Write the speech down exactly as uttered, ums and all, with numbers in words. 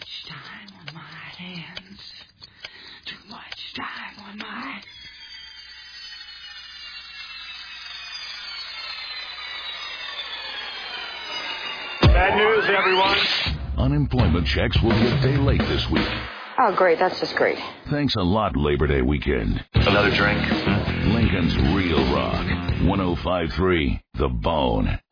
much time on my hands. Too much time on my... Bad news, everyone. Unemployment checks will be a day late this week. Oh, great. That's just great. Thanks a lot, Labor Day weekend. Another drink? Hmm? Lincoln's Real Rock. one oh five point three The Bone.